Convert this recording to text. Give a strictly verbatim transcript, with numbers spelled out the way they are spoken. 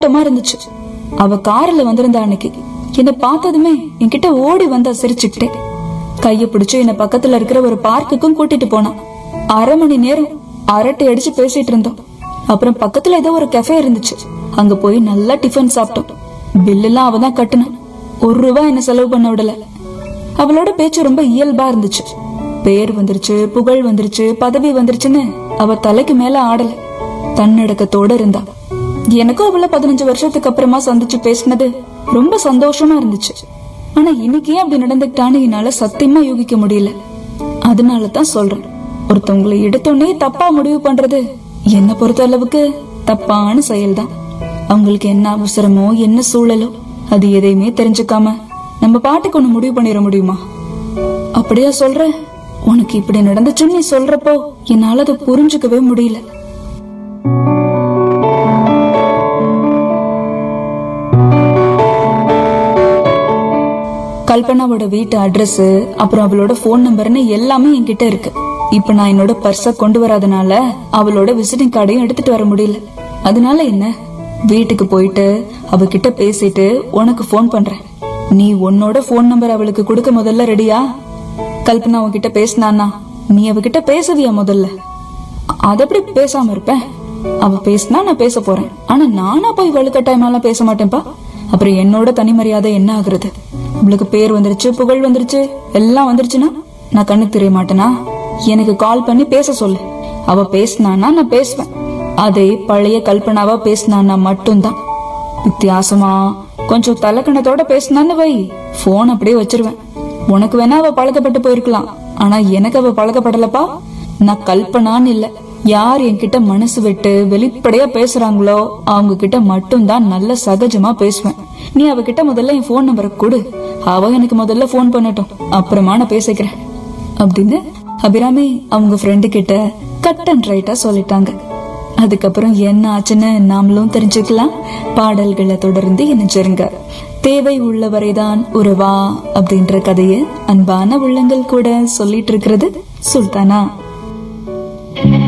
குழப்பமா இருந்துச்சு. அவ கார்ல வந்திருந்தா அன்னைக்கு. என்ன பார்த்ததுமே என்கிட்ட ஓடி வந்தா சிரிச்சுக்கிட்டே. கைய பிடிச்சு என்ன பக்கத்துல இருக்கிற ஒரு பார்க்குக்கும் கூட்டிட்டு போனான். அரை மணி நேரம் அரட்டை அடிச்சு பேசிட்டு இருந்தோம். அப்புறம் பக்கத்துல ஏதோ ஒரு கெஃபே இருந்துச்சு. அங்க போய் நல்லா டிஃபன் சாப்பிட்டோம். பில் எல்லாம் அவதான் கட்டுனான். ஒரு ரூபாய் என்ன செலவு பண்ண விடல. அவளோட பேச்சு ரொம்ப இயல்பா இருந்துச்சு. பேர் வந்துருச்சு, புகழ் வந்துருச்சு, பதவி வந்துருச்சுன்னு அவ தலைக்கு மேல ஆடல. தன்னடக்கத்தோட இருந்தா. எனக்கும் அவள பதினஞ்சு வருஷத்துக்கு அப்புறமா சந்திச்சு பேசினது ரொம்ப சந்தோஷமா இருந்துச்சு. ஆனா இன்னைக்கு ஏன் அப்படி நடந்துக்கிட்டான்னு என்னால சத்தியமா யூகிக்க முடியல. அதனாலதான் சொல்றேன், ஒருத்தவங்களை எடுத்தோடனே தப்பா முடிவு பண்றது என்ன பொறுத்த அளவுக்கு தப்பான செயல்தான். அவங்களுக்கு என்ன அவசரமோ என்ன சூழலோ அது எதையுமே தெரிஞ்சுக்காம நம்ம பாட்டுக்கு ஒண்ணு முடிவு பண்ணிட முடியுமா? அப்படியா சொல்ற? உனக்கு இப்படி நடந்துச்சுன்னு நீ சொல்றப்போ என்னால அதை புரிஞ்சுக்கவே முடியல. கல்பனாவோட வீட்டு அட்ரஸ் அப்புறம் அவளோட போன் நம்பர்னு எல்லாமே என்கிட்ட இருக்கு. இப்ப நான் என்னோட பர்ஸ கொண்டு வராதனால அவளோட விசிட்டிங் கார்டையும் எடுத்துட்டு வர முடியல. அதனால என்ன, வீட்டுக்கு போயிட்டு அவகிட்ட பேசிட்டு உனக்கு போன் பண்றேன். நீ உன்னோட போன் நம்பர் அவளுக்கு கொடுக்க முதல்ல ரெடியா? கல்பனா அவகிட்ட பேசினானா நீ அவகிட்ட பேசுவியா முதல்ல? அத எப்படி பேசாம இருப்பேன்? அவ பேசினா நான் பேச போறேன். ஆனா நானா போய் வலுக்கட்டாயமாலாம் பேச மாட்டேன்பா. அப்புறம் என்னோட தனி மரியாதை என்ன ஆகுறது? அவளுக்கு பேர் வந்துருச்சு, புகழ் வந்துருச்சு, எல்லாம் வந்துருச்சுன்னா நான் கண்ணுக்கு தெரிய மாட்டேனா? எனக்கு கால் பண்ணி பேச சொல்லு. அவ பேசினானா நான் பேசுவேன். அதே பழைய கல்பனாவா பேசினானா மட்டும்தான். வித்தியாசமா கொஞ்சம் தலக்கணத்தோட பேசினான்னு வை, போன் அப்படியே வச்சிருவேன். உனக்கு வேணா அவ பழக்கப்பட்டு போயிருக்கலாம், ஆனா எனக்கு அவ பழக்கப்படலப்பா. நான் கல்பனான்னு இல்ல, யார் என்கிட்ட மனசு விட்டு வெளிப்படையா பேசுறாங்களோ அவங்க கிட்ட மட்டும்தான் நல்ல சகஜமா பேசுவேன். நீ அவகிட்ட முதல்ல என் போன் நம்பரை கொடு, அவ எனக்கு முதல்ல போன் பண்ணட்டும், அப்புறமா நான் பேசிக்கிறேன் அப்படின்னு அபிராமி அவங்க ஃப்ரெண்டு கிட்ட கட் அண்ட் ரைட்டா சொல்லிட்டாங்க. அதுக்கப்புறம் என்ன ஆச்சுன்னு நாமளும் தெரிஞ்சுக்கலாம். பாடல்களை தொடர்ந்து இணைஞ்சிருங்க. தேவை உள்ளவரைதான் உறவா அப்படின்ற கதையை அன்பான உள்ளங்கள் கூட சொல்லிட்டு இருக்கிறது சுல்தானா.